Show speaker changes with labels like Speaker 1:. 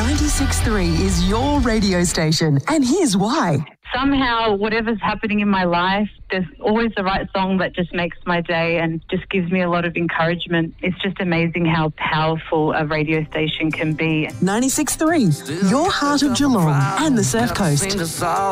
Speaker 1: 96.3 is your radio station, and here's why.
Speaker 2: Somehow, whatever's happening in my life, there's always the right song that just makes my day and just gives me a lot of encouragement. It's just amazing how powerful a radio station can be.
Speaker 1: 96.3, your heart of Geelong and the Surf Coast.